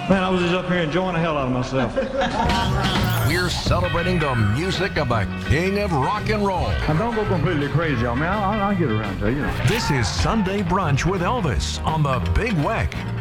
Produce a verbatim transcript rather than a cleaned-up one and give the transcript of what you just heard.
Man, I was just up here enjoying the hell out of myself. We're celebrating the music of the king of rock and roll. And don't go completely crazy on me. I'll, I'll get around to you. This is Sunday Brunch with Elvis on the Big Weck.